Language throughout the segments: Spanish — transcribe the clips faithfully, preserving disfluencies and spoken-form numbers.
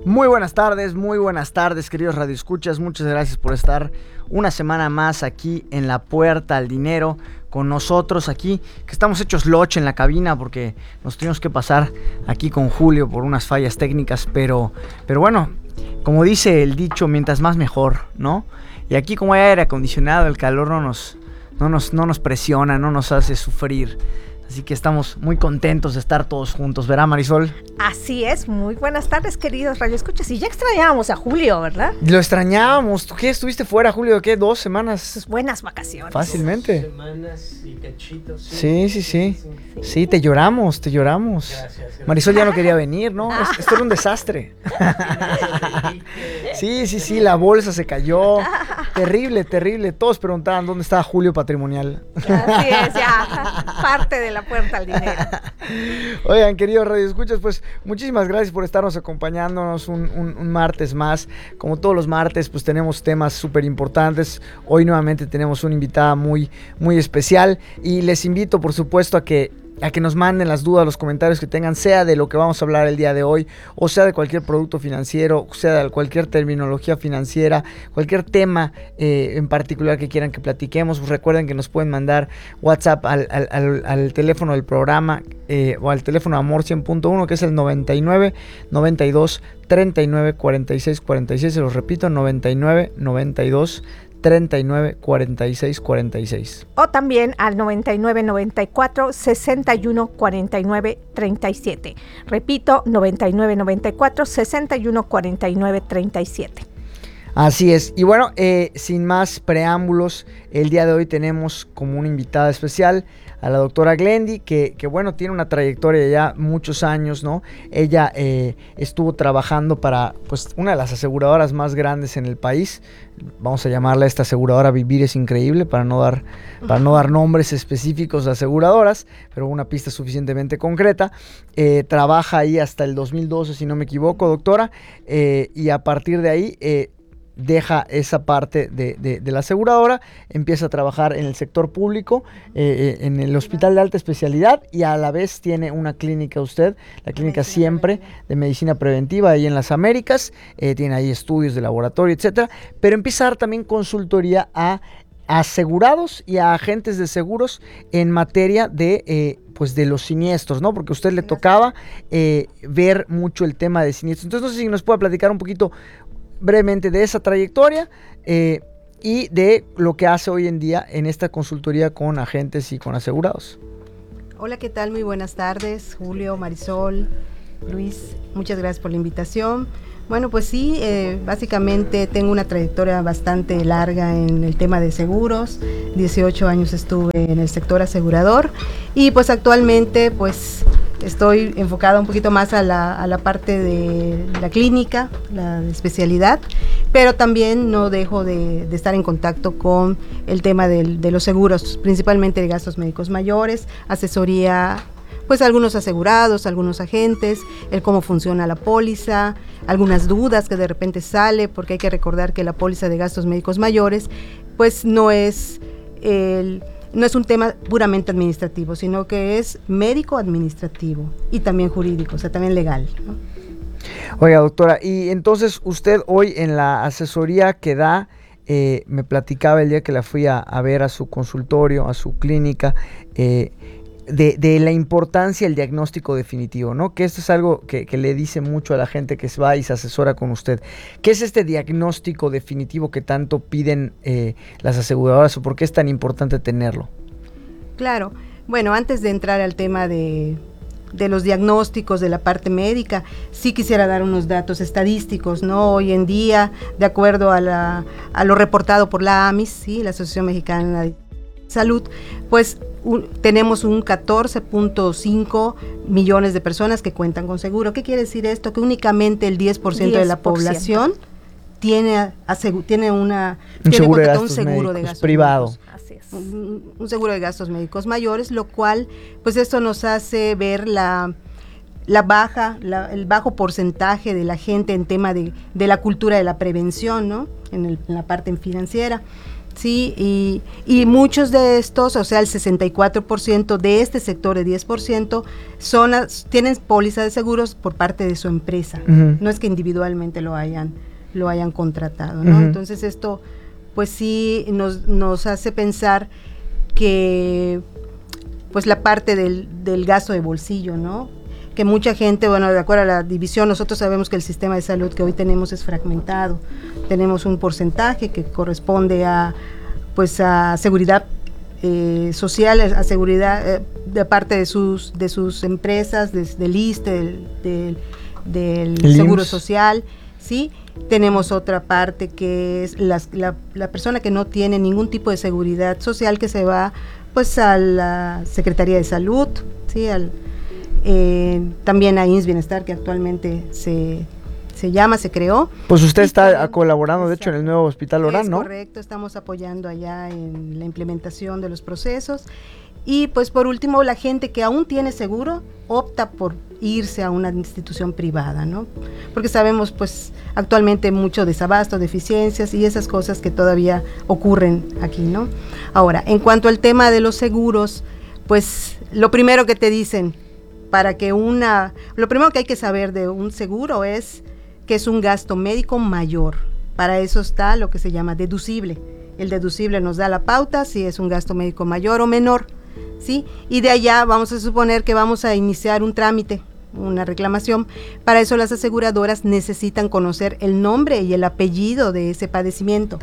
Muy buenas tardes, muy buenas tardes, queridos radioescuchas. Muchas gracias por estar una semana más aquí en La Puerta al Dinero con nosotros aquí, que estamos hechos loche en la cabina porque nos tuvimos que pasar aquí con Julio por unas fallas técnicas, pero, pero bueno, como dice el dicho, mientras más mejor, ¿no? Y aquí como hay aire acondicionado, el calor no nos, no nos, no nos presiona, no nos hace sufrir. Así que estamos muy contentos de estar todos juntos, ¿verdad, Marisol? Así es, muy buenas tardes, queridos radioescuchas. Y ya extrañábamos a Julio, ¿verdad? Lo extrañábamos. ¿Tú qué? ¿Estuviste fuera, Julio? ¿Qué? ¿Dos semanas? Sus buenas vacaciones. Fácilmente. Dos semanas y cachitos. Sí, sí, sí. Sí, sí, sí te lloramos, te lloramos. Gracias, gracias. Marisol ya no quería venir, ¿no? Es, esto era un desastre. Sí, sí, sí, la bolsa se cayó. Terrible, terrible. Todos preguntaban dónde estaba Julio Patrimonial. Así es, ya. Parte de La Puerta al Dinero. Oigan, queridos radioescuchas, pues muchísimas gracias por estarnos acompañándonos un, un, un martes más. Como todos los martes, pues tenemos temas súper importantes. Hoy nuevamente tenemos una invitada muy, muy especial y les invito, por supuesto, a que a que nos manden las dudas, los comentarios que tengan, sea de lo que vamos a hablar el día de hoy, o sea de cualquier producto financiero, o sea de cualquier terminología financiera, cualquier tema eh, en particular que quieran que platiquemos. Pues recuerden que nos pueden mandar WhatsApp al, al, al, al teléfono del programa eh, o al teléfono Amor cien punto uno, que es el noventa y nueve, noventa y dos, treinta y nueve, cuarenta y seis, cuarenta y seis. Se los repito, noventa y nueve, noventa y dos, treinta y nueve, cuarenta y seis, cuarenta y seis. O también al noventa y nueve, noventa y cuatro, sesenta y uno, cuarenta y nueve, treinta y siete. Repito, noventa y nueve, noventa y cuatro, sesenta y uno, cuarenta y nueve, treinta y siete. Así es. Y bueno, eh, sin más preámbulos, el día de hoy tenemos como una invitada especial a la doctora Glendy, que, que bueno, tiene una trayectoria ya muchos años, ¿no? Ella eh, estuvo trabajando para, pues, una de las aseguradoras más grandes en el país. Vamos a llamarla esta aseguradora Vivir es Increíble, para no dar, para no dar nombres específicos de aseguradoras, pero una pista suficientemente concreta. Eh, trabaja ahí hasta el dos mil doce, si no me equivoco, doctora, eh, y a partir de ahí eh, deja esa parte de, de, de la aseguradora, empieza a trabajar en el sector público, eh, en el Hospital de Alta Especialidad, y a la vez tiene una clínica usted, la clínica Siempre de Medicina Preventiva ahí en las Américas, eh, tiene ahí estudios de laboratorio, etcétera, pero empieza a dar también consultoría a asegurados y a agentes de seguros en materia de eh, pues de los siniestros, ¿no? Porque a usted le tocaba eh, ver mucho el tema de siniestros. Entonces no sé si nos puede platicar un poquito brevemente de esa trayectoria eh, y de lo que hace hoy en día en esta consultoría con agentes y con asegurados. Hola, ¿qué tal? Muy buenas tardes, Julio, Marisol, Luis, muchas gracias por la invitación. Bueno, pues sí, eh, básicamente tengo una trayectoria bastante larga en el tema de seguros. dieciocho años estuve en el sector asegurador y pues actualmente pues estoy enfocada un poquito más a la, a la parte de la clínica, la especialidad, pero también no dejo de, de estar en contacto con el tema del, de los seguros, principalmente de gastos médicos mayores, asesoría pues algunos asegurados, algunos agentes, el cómo funciona la póliza, algunas dudas que de repente sale, porque hay que recordar que la póliza de gastos médicos mayores pues no es el... no es un tema puramente administrativo, sino que es médico administrativo y también jurídico, o sea, también legal, ¿no? Oiga, doctora, y entonces usted hoy en la asesoría que da, eh, me platicaba el día que la fui a, a ver a su consultorio, a su clínica, eh, de, de la importancia del diagnóstico definitivo, ¿no? Que esto es algo que, que le dice mucho a la gente que va y se asesora con usted. ¿Qué es este diagnóstico definitivo que tanto piden eh, las aseguradoras o por qué es tan importante tenerlo? Claro, bueno, antes de entrar al tema de, de los diagnósticos de la parte médica, sí quisiera dar unos datos estadísticos, ¿no? Hoy en día, de acuerdo a, la, a lo reportado por la A M I S, ¿sí? La Asociación Mexicana de Salud, pues un, tenemos un catorce punto cinco millones de personas que cuentan con seguro. ¿Qué quiere decir esto? Que únicamente el diez por ciento de la población tiene, asegu- tiene, una, un tiene seguro, de un gastos, seguro médicos, de gastos privado. Médicos. Así es. Un, un seguro de gastos médicos mayores, lo cual, pues esto nos hace ver la... la baja, la, el bajo porcentaje de la gente en tema de, de la cultura de la prevención, ¿no? En, el, en la parte financiera. Sí, y, y muchos de estos, o sea, el sesenta y cuatro por ciento de este sector de diez por ciento son, tienen póliza de seguros por parte de su empresa. Uh-huh. No es que individualmente lo hayan, lo hayan contratado, ¿no? Uh-huh. Entonces esto, pues sí, nos, nos hace pensar que, pues la parte del, del gasto de bolsillo, ¿no? Que mucha gente, bueno, de acuerdo a la división, nosotros sabemos que el sistema de salud que hoy tenemos es fragmentado. Tenemos un porcentaje que corresponde a, pues, a seguridad eh, social, a seguridad eh, de parte de sus, de sus empresas, de, del I S S S, del, del, del Seguro Social, ¿sí? Tenemos otra parte que es las, la, la persona que no tiene ningún tipo de seguridad social, que se va, pues, a la Secretaría de Salud, ¿sí? Al Eh, también a I M S S Bienestar, que actualmente se, se llama, se creó. Pues usted está también colaborando, de hecho, en el nuevo Hospital Orán, ¿no? Correcto, estamos apoyando allá en la implementación de los procesos. Y pues por último, la gente que aún tiene seguro opta por irse a una institución privada, ¿no? Porque sabemos pues actualmente mucho desabasto, deficiencias y esas cosas que todavía ocurren aquí, ¿no? Ahora, en cuanto al tema de los seguros, pues lo primero que te dicen, para que una, lo primero que hay que saber de un seguro es que es un gasto médico mayor. Para eso está lo que se llama deducible. El deducible nos da la pauta si es un gasto médico mayor o menor, ¿sí? Y de allá vamos a suponer que vamos a iniciar un trámite, una reclamación. Para eso las aseguradoras necesitan conocer el nombre y el apellido de ese padecimiento.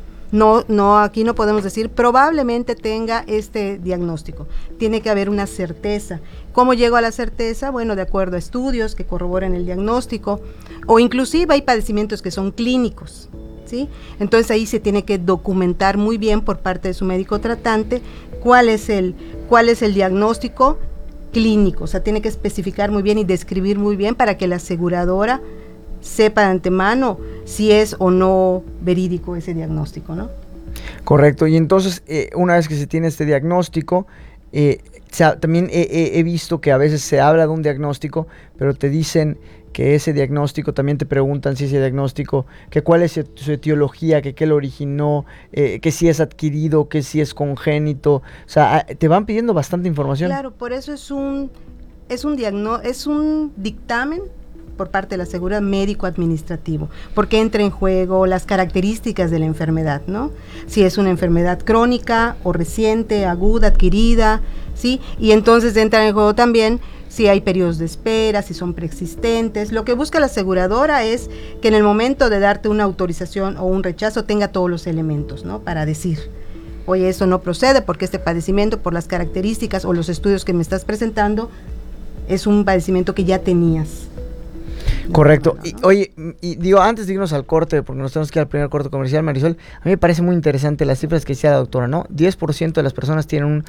No, no, aquí no podemos decir probablemente tenga este diagnóstico. Tiene que haber una certeza. ¿Cómo llego a la certeza? Bueno, de acuerdo a estudios que corroboren el diagnóstico, o inclusive hay padecimientos que son clínicos, ¿sí? Entonces ahí se tiene que documentar muy bien por parte de su médico tratante cuál es el, cuál es el diagnóstico clínico. O sea, tiene que especificar muy bien y describir muy bien para que la aseguradora sepa de antemano si es o no verídico ese diagnóstico, ¿no? Correcto, y entonces eh, una vez que se tiene este diagnóstico, eh, se, también he, he, he visto que a veces se habla de un diagnóstico, pero te dicen que ese diagnóstico, también te preguntan si ese diagnóstico, que cuál es su etiología, que qué lo originó, eh, que si es adquirido, que si es congénito, o sea, te van pidiendo bastante información. Claro, por eso es un, es un diagno, es un dictamen por parte de la seguridad médico-administrativo, porque entra en juego las características de la enfermedad, ¿no? Si es una enfermedad crónica o reciente, aguda, adquirida, ¿sí? Y entonces entra en juego también si hay periodos de espera, si son preexistentes. Lo que busca la aseguradora es que en el momento de darte una autorización o un rechazo tenga todos los elementos, ¿no? Para decir, oye, eso no procede porque este padecimiento, por las características o los estudios que me estás presentando, es un padecimiento que ya tenías. Correcto. Y, oye, y digo, antes de irnos al corte, porque nos tenemos que ir al primer corte comercial, Marisol, a mí me parece muy interesante las cifras que decía la doctora, ¿no? diez por ciento de las personas tienen un